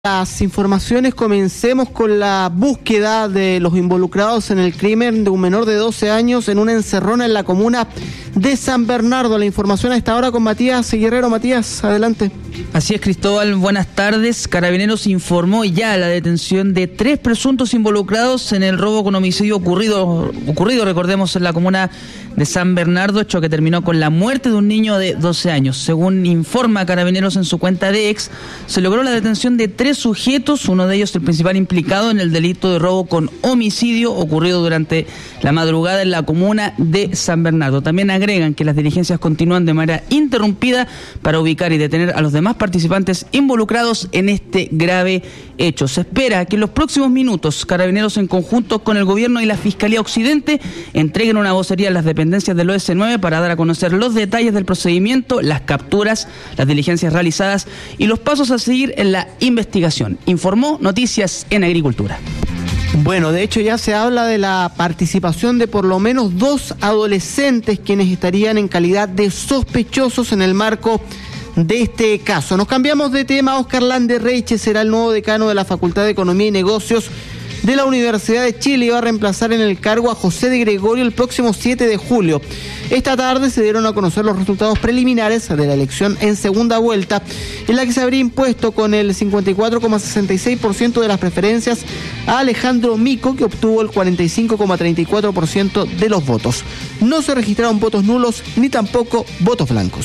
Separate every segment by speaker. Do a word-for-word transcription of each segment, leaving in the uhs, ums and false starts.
Speaker 1: Las informaciones, comencemos con la búsqueda de los involucrados en el crimen de un menor de doce años en una encerrona en la comuna de San Bernardo. La información a esta hora con Matías Guerrero. Matías, adelante.
Speaker 2: Así es, Cristóbal, buenas tardes. Carabineros informó ya la detención de tres presuntos involucrados en el robo con homicidio ocurrido, ocurrido, recordemos, en la comuna de San Bernardo, hecho que terminó con la muerte de un niño de doce años. Según informa Carabineros en su cuenta de ex, se logró la detención de tres sujetos, uno de ellos el principal implicado en el delito de robo con homicidio ocurrido durante la madrugada en la comuna de San Bernardo. También agregan que las diligencias continúan de manera interrumpida para ubicar y detener a los demás participantes involucrados en este grave hecho. Se espera que en los próximos minutos Carabineros, en conjunto con el gobierno y la Fiscalía Occidente, entreguen una vocería a las dependencias del O S nueve para dar a conocer los detalles del procedimiento, las capturas, las diligencias realizadas y los pasos a seguir en la investigación. Informó Noticias en Agricultura.
Speaker 1: Bueno, de hecho ya se habla de la participación de por lo menos dos adolescentes quienes estarían en calidad de sospechosos en el marco de este caso. Nos cambiamos de tema. Óscar Landerreiche será el nuevo decano de la Facultad de Economía y Negocios de la Universidad de Chile y va a reemplazar en el cargo a José de Gregorio el próximo siete de julio. Esta tarde se dieron a conocer los resultados preliminares de la elección en segunda vuelta, en la que se habría impuesto con el cincuenta y cuatro coma sesenta y seis por ciento de las preferencias a Alejandro Mico, que obtuvo el cuarenta y cinco coma treinta y cuatro por ciento de los votos. No se registraron votos nulos ni tampoco votos blancos.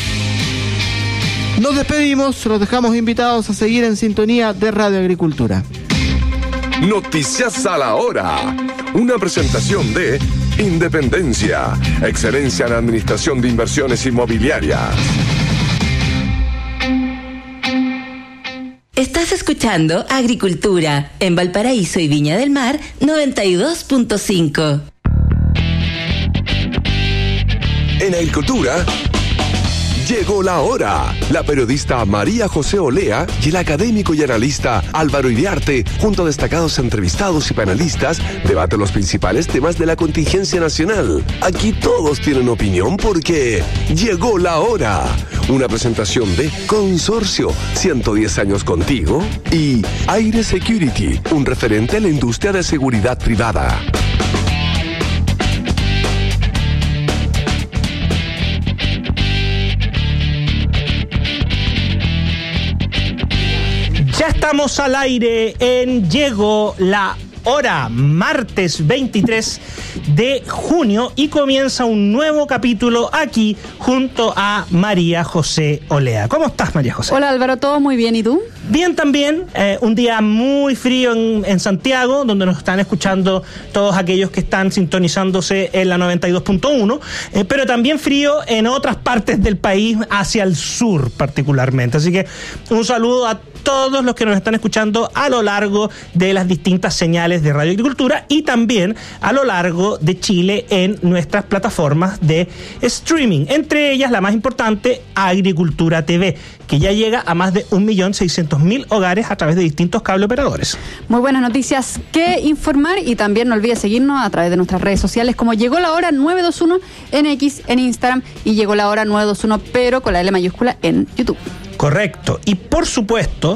Speaker 1: Nos despedimos, los dejamos invitados a seguir en sintonía de Radio Agricultura.
Speaker 3: Noticias a la hora. Una presentación de Independencia, excelencia en administración de inversiones inmobiliarias.
Speaker 4: Estás escuchando Agricultura en Valparaíso y Viña del Mar noventa y dos punto cinco.
Speaker 3: En Agricultura llegó la hora. La periodista María José Olea y el académico y analista Álvaro Iriarte, junto a destacados entrevistados y panelistas, debaten los principales temas de la contingencia nacional. Aquí todos tienen opinión porque llegó la hora. Una presentación de Consorcio, ciento diez años contigo, y Aire Security, un referente en la industria de seguridad privada.
Speaker 5: Ya estamos al aire en Llegó la Hora, martes veintitrés de junio, y comienza un nuevo capítulo aquí junto a María José Olea. ¿Cómo estás, María José?
Speaker 6: Hola, Álvaro, todo muy bien, ¿y tú?
Speaker 5: Bien también, eh, un día muy frío en, en Santiago, donde nos están escuchando todos aquellos que están sintonizándose en la noventa y dos punto uno, eh, pero también frío en otras partes del país, hacia el sur particularmente. Así que un saludo a todos los que nos están escuchando a lo largo de las distintas señales de Radio Agricultura y también a lo largo de Chile en nuestras plataformas de streaming, entre ellas la más importante, Agricultura T V, que ya llega a más de un millón seiscientos mil hogares a través de distintos cable operadores.
Speaker 6: Muy buenas noticias que informar, y también no olvides seguirnos a través de nuestras redes sociales como Llegó la Hora nueve dos uno en X, en Instagram, y Llegó la Hora nueve dos uno pero con la L mayúscula en YouTube.
Speaker 5: Correcto. Y por supuesto,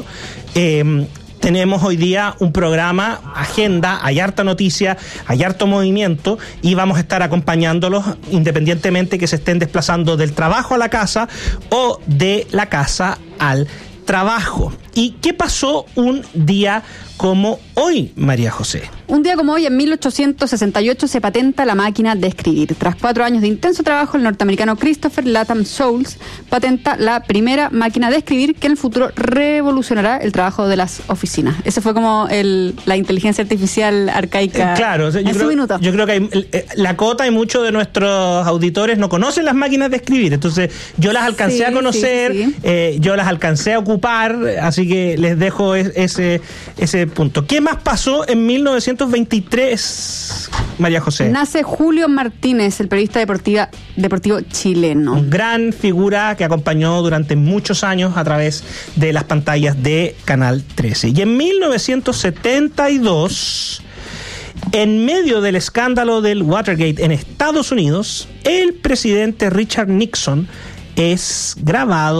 Speaker 5: eh, tenemos hoy día un programa, agenda, hay harta noticia, hay harto movimiento, y vamos a estar acompañándolos independientemente que se estén desplazando del trabajo a la casa o de la casa al trabajo. ¿Y qué pasó un día como hoy, María José?
Speaker 6: Un día como hoy, en mil ochocientos sesenta y ocho, se patenta la máquina de escribir. Tras cuatro años de intenso trabajo, el norteamericano Christopher Latham Scholes patenta la primera máquina de escribir que en el futuro revolucionará el trabajo de las oficinas. Ese fue como el, la inteligencia artificial arcaica.
Speaker 5: Eh, claro, yo,
Speaker 6: en
Speaker 5: creo,
Speaker 6: su minuto.
Speaker 5: yo creo que hay, eh, la cota y muchos de nuestros auditores no conocen las máquinas de escribir, entonces yo las alcancé sí, a conocer, sí, sí. Eh, yo las alcancé a ocupar, así que les dejo ese, ese punto. ¿Qué más pasó en mil novecientos veintitrés, María José?
Speaker 6: Nace Julio Martínez, el periodista deportiva, deportivo chileno.
Speaker 5: Gran figura que acompañó durante muchos años a través de las pantallas de Canal trece. Y en mil novecientos setenta y dos, en medio del escándalo del Watergate en Estados Unidos, el presidente Richard Nixon es grabado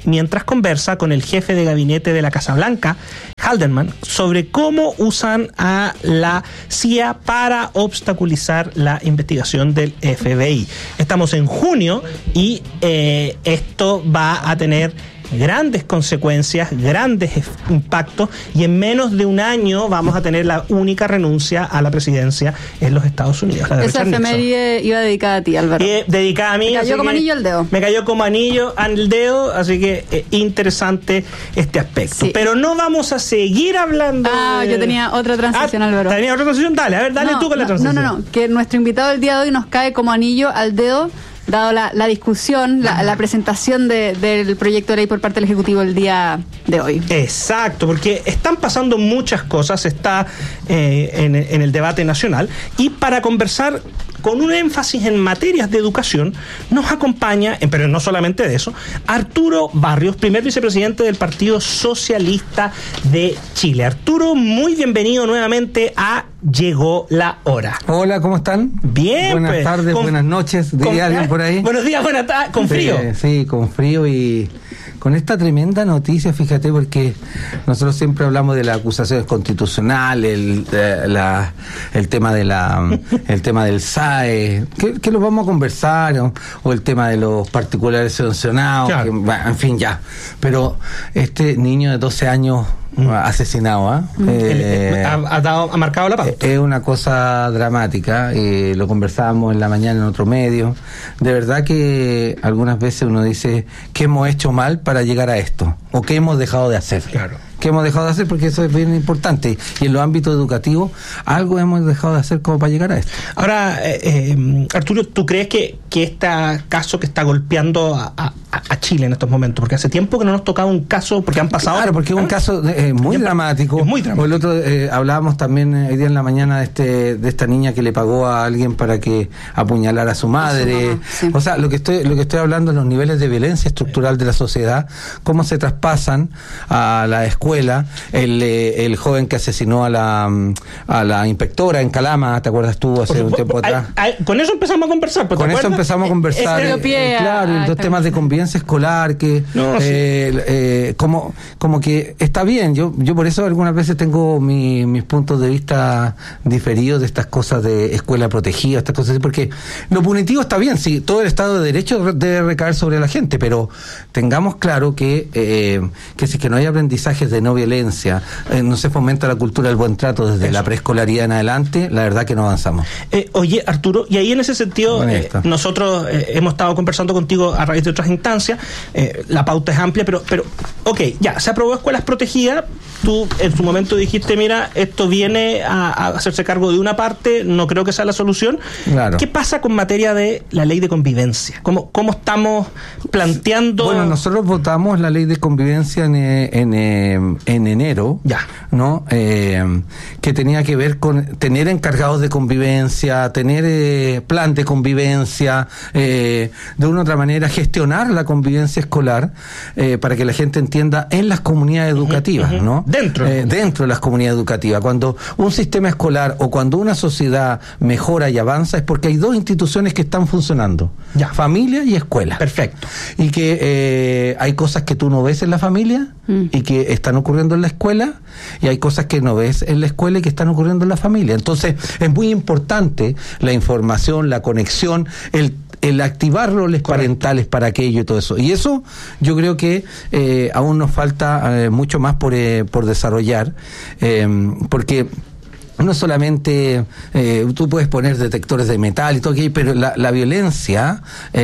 Speaker 5: mientras conversa con el jefe de gabinete de la Casa Blanca, Haldeman, sobre cómo usan a la C I A para obstaculizar la investigación del F B I. Estamos en junio y eh, esto va a tener grandes consecuencias, grandes impactos, y en menos de un año vamos a tener la única renuncia a la presidencia en los Estados Unidos.
Speaker 6: Esa efeméride iba dedicada a ti, Álvaro.
Speaker 5: Eh, dedicada a mí.
Speaker 6: Me cayó como anillo al dedo.
Speaker 5: Me cayó como anillo al dedo, así que eh, interesante este aspecto.
Speaker 6: Sí.
Speaker 5: Pero no vamos a seguir hablando.
Speaker 6: Ah,
Speaker 5: de...
Speaker 6: yo tenía otra transición,
Speaker 5: ah,
Speaker 6: Álvaro.
Speaker 5: ¿Tenía otra transición? Dale, a ver, dale
Speaker 6: no,
Speaker 5: tú con
Speaker 6: no,
Speaker 5: la transición.
Speaker 6: No, no, no, que nuestro invitado del día de hoy nos cae como anillo al dedo, dado la, la discusión, la, la presentación de, del proyecto de ley por parte del Ejecutivo el día de hoy.
Speaker 5: Exacto, porque están pasando muchas cosas, está eh, en, en el debate nacional, y para conversar con un énfasis en materias de educación, nos acompaña, pero no solamente de eso, Arturo Barrios, primer vicepresidente del Partido Socialista de Chile. Arturo, muy bienvenido nuevamente a Llegó la Hora.
Speaker 7: Hola, ¿cómo están?
Speaker 5: Bien,
Speaker 7: buenas
Speaker 5: pues,
Speaker 7: tardes,
Speaker 5: con,
Speaker 7: buenas noches, diría alguien por ahí.
Speaker 5: Buenos días, buenas tardes, con frío.
Speaker 7: Sí, sí, con frío y con esta tremenda noticia, fíjate, porque nosotros siempre hablamos de las acusaciones constitucionales, el, de la, el tema de la, el tema del S A E, que, que lo vamos a conversar, o, o el tema de los particulares sancionados,
Speaker 5: claro.
Speaker 7: que, bueno, en fin, ya. Pero este niño de doce años mm. asesinado, ¿ah?
Speaker 5: Mm.
Speaker 7: Eh,
Speaker 5: ha, ha, dado, ha marcado la pauta.
Speaker 7: Es una cosa dramática, eh, lo conversábamos en la mañana en otro medio. De verdad que algunas veces uno dice, ¿qué hemos hecho mal para llegar a esto? ¿O qué hemos dejado de hacer?
Speaker 5: Claro.
Speaker 7: ¿Qué hemos dejado de hacer? Porque eso es bien importante. Y en los ámbitos educativos, algo hemos dejado de hacer como para llegar a esto.
Speaker 5: Ahora, eh, eh, Arturo, ¿tú crees que, que este caso que está golpeando a, a, a Chile en estos momentos? Porque hace tiempo que no nos tocaba un caso, porque han pasado...
Speaker 7: Claro, porque es un caso eh, muy dramático.
Speaker 5: Es muy dramático.
Speaker 7: O el otro, eh, hablábamos también eh, hoy día en la mañana de este de esta niña que le pagó a alguien para que apuñalara a su madre.
Speaker 6: Su mamá, sí.
Speaker 7: O sea, lo que estoy lo que estoy hablando es los niveles de violencia estructural de la sociedad, cómo se traspasan a la escuela. El, eh, el joven que asesinó a la a la inspectora en Calama, ¿te acuerdas tú? Hace un tiempo atrás.
Speaker 5: Ay, ay, con eso empezamos a conversar.
Speaker 7: Con eso empezamos a conversar.
Speaker 6: Eh,
Speaker 7: eh, claro, y los temas de convivencia escolar, que
Speaker 5: no,
Speaker 7: eh,
Speaker 5: sí.
Speaker 7: eh, como como que está bien. Yo yo por eso algunas veces tengo mi, mis puntos de vista diferidos de estas cosas de escuela protegida, estas cosas así, porque lo punitivo está bien, sí, todo el Estado de Derecho debe recaer sobre la gente, pero tengamos claro que eh, que si que no hay aprendizajes de no violencia, eh, no se fomenta la cultura del buen trato desde Eso. la preescolaridad en adelante, la verdad que no avanzamos.
Speaker 5: Eh, oye, Arturo, y ahí en ese sentido, eh, nosotros eh, hemos estado conversando contigo a raíz de otras instancias, eh, la pauta es amplia, pero, pero, ok, ya, se aprobó escuelas protegidas, tú en su momento dijiste, mira, esto viene a, a hacerse cargo de una parte, no creo que sea la solución.
Speaker 7: Claro.
Speaker 5: ¿Qué pasa con materia de la ley de convivencia? ¿Cómo, cómo estamos planteando?
Speaker 7: Bueno, nosotros votamos la ley de convivencia en, en, en, en enero,
Speaker 5: ya,
Speaker 7: ¿no? Eh, que tenía que ver con tener encargados de convivencia, tener eh, plan de convivencia, eh, de una u otra manera gestionar la convivencia escolar, eh, para que la gente entienda en las comunidades educativas, uh-huh, uh-huh. ¿no?
Speaker 5: Dentro.
Speaker 7: Eh, dentro de las comunidades educativas. Cuando un sistema escolar o cuando una sociedad mejora y avanza es porque hay dos instituciones que están funcionando,
Speaker 5: ya.
Speaker 7: familia y escuela.
Speaker 5: Perfecto.
Speaker 7: Y que eh, hay cosas que tú no ves en la familia mm. y que están ocurriendo en la escuela, y hay cosas que no ves en la escuela y que están ocurriendo en la familia. Entonces es muy importante la información, la conexión, el el activar roles Correcto. parentales para aquello y todo eso. Y eso yo creo que eh, aún nos falta eh, mucho más por, eh, por desarrollar, eh, porque no solamente eh, tú puedes poner detectores de metal y todo aquello, pero la, la violencia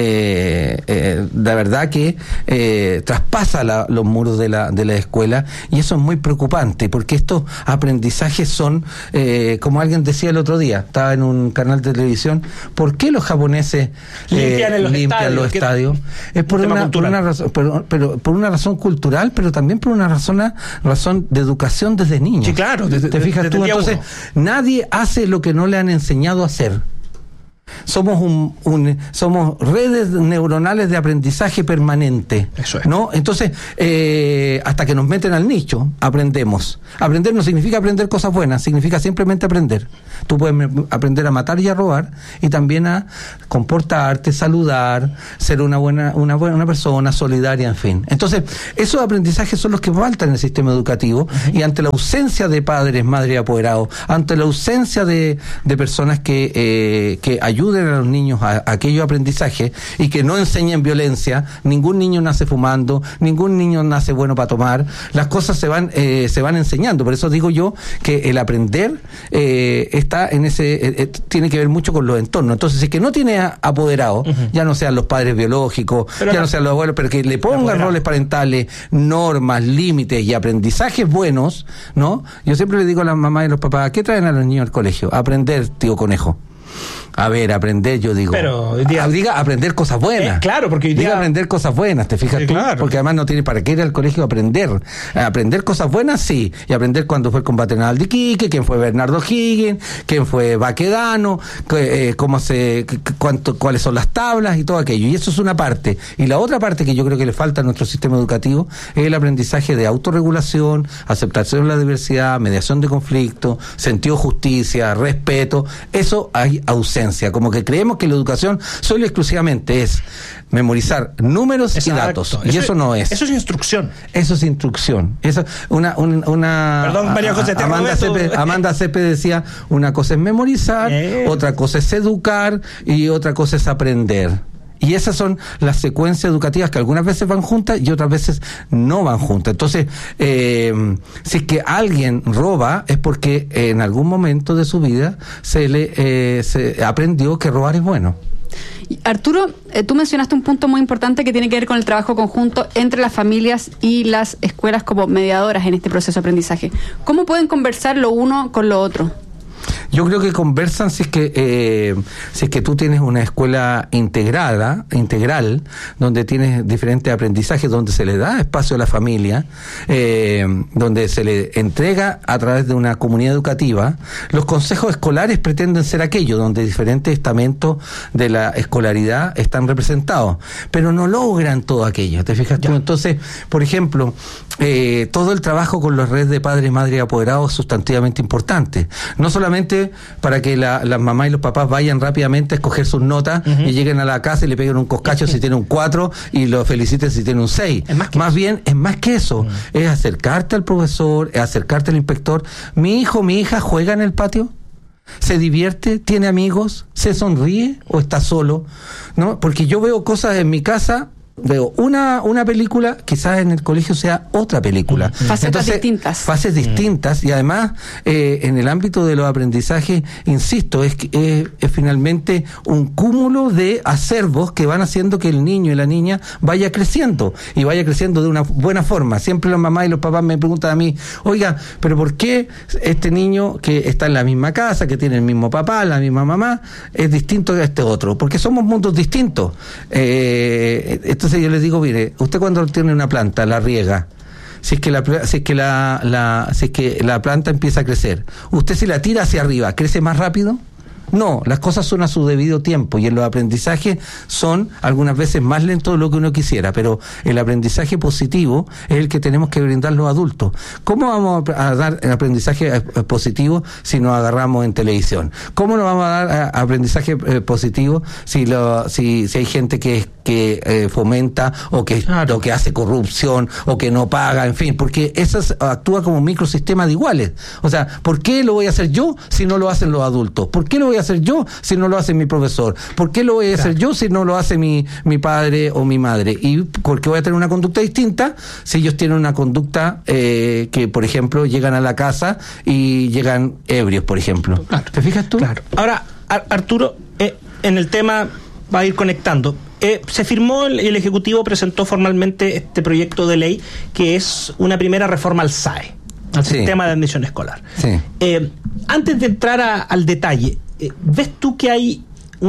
Speaker 7: eh, eh, de verdad que eh, traspasa la, los muros de la, de la escuela, y eso es muy preocupante porque estos aprendizajes son eh, como alguien decía el otro día, estaba en un canal de televisión, ¿por qué los japoneses eh, limpian, los, limpian estadios, los estadios? Es por una, por una razón, pero, pero por una razón cultural, pero también por una razón, razón de educación desde niños.
Speaker 5: Sí, claro. Desde,
Speaker 7: ¿Te fijas
Speaker 5: desde
Speaker 7: tú? Entonces,
Speaker 5: uno.
Speaker 7: Nadie hace lo que no le han enseñado a hacer. somos un, un somos redes neuronales de aprendizaje permanente.
Speaker 5: Eso es.
Speaker 7: ¿No? Entonces, eh, hasta que nos meten al nicho, aprendemos. Aprender no significa aprender cosas buenas, significa simplemente aprender. Tú puedes aprender a matar y a robar, y también a comportarte, saludar, ser una buena, una buena una persona, solidaria, en fin. Entonces, esos aprendizajes son los que faltan en el sistema educativo, uh-huh. y ante la ausencia de padres, madres apoderados, ante la ausencia de, de personas que, eh, que ayuden a los niños a, a aquellos aprendizajes y que no enseñen violencia, ningún niño nace fumando, ningún niño nace bueno para tomar, las cosas se van eh, se van enseñando. Por eso digo yo que el aprender eh, está en ese, eh, eh, tiene que ver mucho con los entornos. Entonces, si es que no tiene apoderado, uh-huh. ya no sean los padres biológicos, pero ya no, no sean los abuelos, pero que le pongan roles parentales, normas, límites y aprendizajes buenos, ¿no? Yo siempre le digo a las mamás y a los papás, ¿qué traen a los niños al colegio? Aprender, tío conejo. A ver, aprender, yo digo.
Speaker 5: Pero hoy día,
Speaker 7: a, diga aprender cosas buenas.
Speaker 5: Eh, claro, porque hoy día
Speaker 7: diga aprender cosas buenas, ¿te fijas
Speaker 5: sí,
Speaker 7: tú?
Speaker 5: Claro.
Speaker 7: Porque además no tiene para qué ir al colegio a aprender. Aprender cosas buenas, sí. Y aprender cuándo fue el combate naval de Iquique, quién fue Bernardo Higgins, quién fue Baquedano, eh, cómo se, cuánto, cuáles son las tablas y todo aquello. Y eso es una parte. Y la otra parte que yo creo que le falta a nuestro sistema educativo es el aprendizaje de autorregulación, aceptación de la diversidad, mediación de conflictos, sentido de justicia, respeto. Eso hay ausencia. Como que creemos que la educación solo y exclusivamente es memorizar números Exacto. y datos. Y eso, eso no es.
Speaker 5: Eso es instrucción.
Speaker 7: Eso es instrucción. Eso, una, una, una
Speaker 5: Perdón, María José, te
Speaker 7: Amanda Cepe, Amanda Cepe decía, una cosa es memorizar, eh. otra cosa es educar y otra cosa es aprender. Y esas son las secuencias educativas que algunas veces van juntas y otras veces no van juntas. Entonces, eh, si es que alguien roba, es porque en algún momento de su vida se le eh, se aprendió que robar es bueno.
Speaker 6: Arturo, eh, tú mencionaste un punto muy importante que tiene que ver con el trabajo conjunto entre las familias y las escuelas como mediadoras en este proceso de aprendizaje. ¿Cómo pueden conversar lo uno con lo otro?
Speaker 7: Yo creo que conversan si es que eh, si es que tú tienes una escuela integrada, integral, donde tienes diferentes aprendizajes, donde se le da espacio a la familia, eh, donde se le entrega a través de una comunidad educativa. Los consejos escolares pretenden ser aquello donde diferentes estamentos de la escolaridad están representados, pero no logran todo aquello, ¿te fijas tú? Entonces, por ejemplo, eh, todo el trabajo con las redes de padres, madres y apoderados es sustantivamente importante. No solamente para que la, las mamás y los papás vayan rápidamente a escoger sus notas uh-huh. y lleguen a la casa y le peguen un coscacho si tiene un cuatro y lo feliciten si tiene un seis. Más, más bien, es más que eso. Uh-huh. Es acercarte al profesor, es acercarte al inspector. Mi hijo, mi hija juega en el patio, se divierte, tiene amigos, se sonríe o está solo, ¿no? Porque yo veo cosas en mi casa. Veo una una película, quizás en el colegio sea otra película.
Speaker 6: Facetas Entonces, distintas.
Speaker 7: Fases distintas y además eh, en el ámbito de los aprendizajes, insisto, es, es, es finalmente un cúmulo de acervos que van haciendo que el niño y la niña vaya creciendo y vaya creciendo de una buena forma. Siempre las mamás y los papás me preguntan a mí, oiga, pero ¿por qué este niño que está en la misma casa, que tiene el mismo papá, la misma mamá, es distinto a este otro? Porque somos mundos distintos. Eh, entonces yo les digo, mire, usted cuando tiene una planta, la riega, si es que la si es que la, la si es que la planta empieza a crecer, usted si la tira hacia arriba, ¿crece más rápido? No, las cosas son a su debido tiempo y en los aprendizajes son algunas veces más lentos de lo que uno quisiera, pero el aprendizaje positivo es el que tenemos que brindar los adultos. ¿Cómo vamos a dar el aprendizaje positivo si nos agarramos en televisión? ¿Cómo nos vamos a dar aprendizaje positivo si lo, si, si hay gente que que eh, fomenta o que, claro. o que hace corrupción o que no paga, en fin, porque eso actúa como un microsistema de iguales. O sea, ¿por qué lo voy a hacer yo si no lo hacen los adultos? ¿Por qué lo voy a hacer yo si no lo hace mi profesor? ¿Por qué lo voy a hacer claro. yo si no lo hace mi, mi padre o mi madre? ¿Y por qué voy a tener una conducta distinta si ellos tienen una conducta eh, que, por ejemplo, llegan a la casa y llegan ebrios, por ejemplo?
Speaker 5: Claro.
Speaker 7: ¿Te fijas tú?
Speaker 5: Claro. Ahora, Arturo, eh, en el tema va a ir conectando. Eh, se firmó, el, el Ejecutivo presentó formalmente este proyecto de ley que es una primera reforma al S A E, al sí. sistema de admisión escolar.
Speaker 7: Sí.
Speaker 5: Eh, antes de entrar a, al detalle, eh, ¿ves tú que hay un,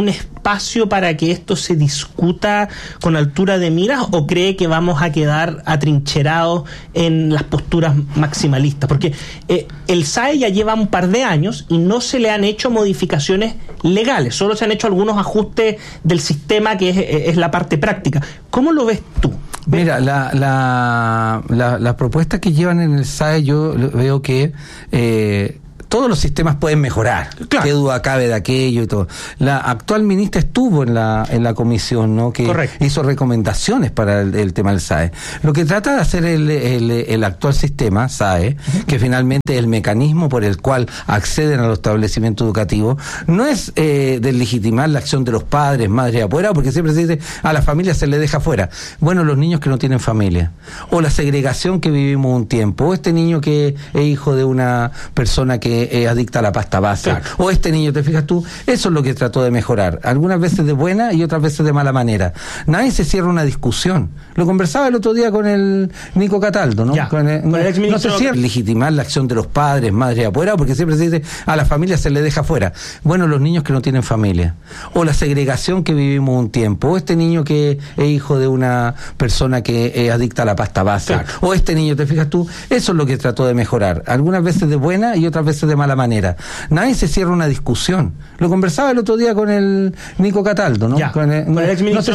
Speaker 5: espacio para que esto se discuta con altura de miras, o cree que vamos a quedar atrincherados en las posturas maximalistas? Porque eh, el S A E ya lleva un par de años y no se le han hecho modificaciones legales, solo se han hecho algunos ajustes del sistema, que es, es la parte práctica. ¿Cómo lo ves tú?
Speaker 7: Mira, la, la, la, la propuesta que llevan en el S A E, yo veo que eh, todos los sistemas pueden mejorar. Claro. Qué duda cabe de aquello y todo. La actual ministra estuvo en la en la comisión, ¿no? Que Correcto. Hizo recomendaciones para el, el tema del S A E. Lo que trata de hacer el, el, el actual sistema, S A E, uh-huh. que finalmente es el mecanismo por el cual acceden a los establecimientos educativos, no es eh, deslegitimar la acción de los padres, madres y apoderados, porque siempre se dice a la familia se le deja fuera. Bueno, los niños que no tienen familia, o la segregación que vivimos un tiempo, o este niño que es hijo de una persona que es adicta a la pasta base, claro. o este niño, ¿te fijas tú? Eso es lo que trató de mejorar, algunas veces de buena y otras veces de mala manera. Nadie se cierra una discusión. Lo conversaba el otro día con el Nico Cataldo, ¿no?
Speaker 5: Ya,
Speaker 7: con el,
Speaker 5: con el
Speaker 7: no se cierra legitimar la acción de los padres, madres y apoderados, porque siempre se dice a la familia se le deja fuera. Bueno, los niños que no tienen familia, o la segregación que vivimos un tiempo, o este niño que es hijo de una persona que es adicta a la pasta base, claro. o este niño, ¿te fijas tú? Eso es lo que trató de mejorar, algunas veces de buena y otras veces de mala manera. Nadie se cierra una discusión. Lo conversaba el otro día con el Nico Cataldo, ¿no?
Speaker 5: Ya,
Speaker 7: con el,
Speaker 5: con el exministro.
Speaker 7: No se